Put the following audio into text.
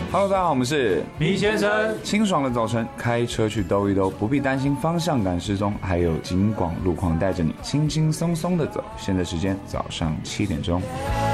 Hello， 大家好，我们是米先生。 清爽的早晨，开车去兜一兜，不必担心方向感失踪，还有警广路况带着你轻轻松松的走。现在时间早上7点钟。